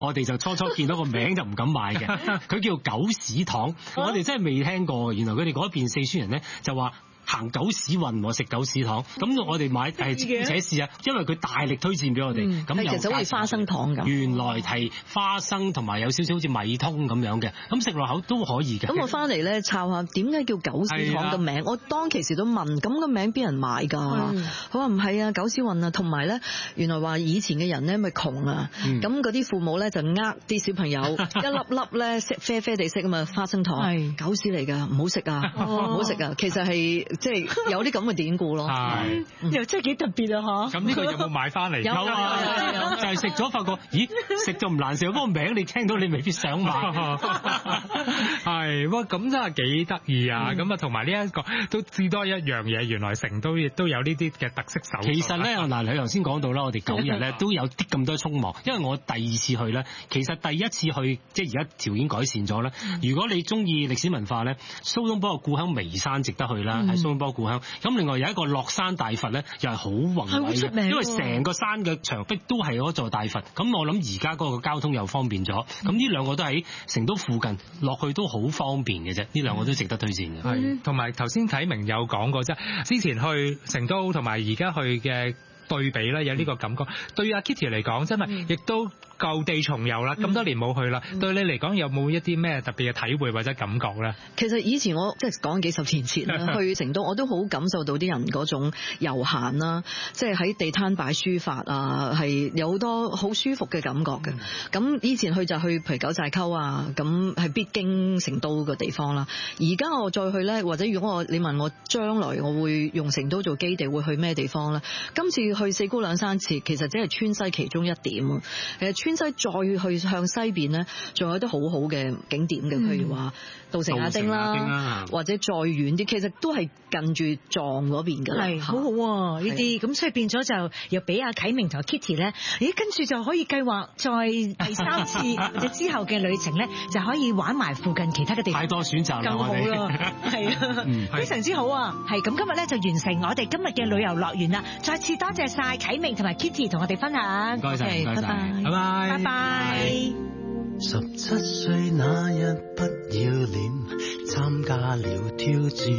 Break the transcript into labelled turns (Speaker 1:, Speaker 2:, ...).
Speaker 1: 我哋就初見到個名就唔敢買嘅，佢叫狗屎糖，我哋真係未聽過。原來佢哋嗰邊四川人咧就話行狗屎運，食狗屎糖，咁我哋買且試啊，因為佢大力推薦俾我哋。咁
Speaker 2: 其實好似花生糖咁，
Speaker 1: 原來係花生同埋有少少好似米通咁樣嘅，咁食落口都可以嘅。
Speaker 2: 咁我翻嚟咧抄下點解叫狗屎糖嘅名，我當其時都問，咁個名邊人買㗎？佢話唔係啊，狗屎運啊，同埋咧原來話以前嘅人咧咪窮啊，咁嗰啲父母咧就啲小朋友一粒粒咧啡啡地色啊嘛，花生糖，狗屎嚟㗎，唔好食啊，唔好食啊，其實係。即係有啲咁嘅典故咯，
Speaker 3: 又真係幾特別啊嚇！
Speaker 4: 咁呢個有冇買翻嚟？
Speaker 1: 有啊，就係食咗發覺，咦，食就唔難食，不過名你聽到你未必想買。
Speaker 4: 係，哇，咁真係幾得意啊！咁啊，同埋呢一個都知多一樣嘢，原來成都亦都有呢啲嘅特色手。
Speaker 1: 其實咧，嗱，你頭先講到啦，我哋9日咧都有啲咁多匆忙，因為我第2次去咧，其實第1次去即係而家條件改善咗咧。如果你中意歷史文化咧，蘇東坡嘅故鄉眉山值得去啦，喺蘇東坡故鄉。咁另外有一個樂山大佛咧，又係好宏偉嘅，因為成個山嘅牆壁都係嗰座大佛。咁我諗而家嗰個交通又方便咗。咁呢兩個都喺成都附近，落去都好方便嘅啫。呢兩個都值得推薦嘅。
Speaker 4: 係，同埋頭先啟明有講過啫，之前去成都同埋而家去嘅對比咧，有呢個感覺。對阿 Kitty 嚟講，真係亦都舊地重遊啦，咁多年冇去啦。對你嚟講，有冇一啲咩特別嘅體會或者感覺咧？
Speaker 2: 其實以前我即係講幾十年前啦，去成都我都好感受到啲人嗰種悠閒啦，即係喺地攤擺書法啊，係有好多好舒服嘅感覺嘅。咁以前去就去譬如九寨溝啊，咁係必經成都嘅地方啦。而家我再去咧，或者如果你問我將來我會用成都做基地，會去咩地方咧？今次去四姑娘山寺，其實只係川西其中一點。其實川西再去向西邊咧，仲有啲好好嘅景點嘅，譬如話稻城亞丁啦，或者再遠啲，其實都係近住藏嗰邊㗎啦。
Speaker 3: 係好好啊呢啲，咁所以變咗就又俾阿啟明同 Kitty 咧，咦跟住就可以計劃再第3次或者之後嘅旅程咧，就可以玩埋附近其他嘅地方。
Speaker 1: 太多選擇啦，
Speaker 3: 更好啦，係啊，非常之好啊！係咁，今日咧就完成我哋今日嘅旅遊樂園啦。再次多謝晒啟明同埋 Kitty 同我哋分享。
Speaker 1: 唔該晒，
Speaker 3: 拜拜，
Speaker 1: 拜拜，
Speaker 3: 拜拜。
Speaker 5: 17歲那日不要臉，參加了挑戰。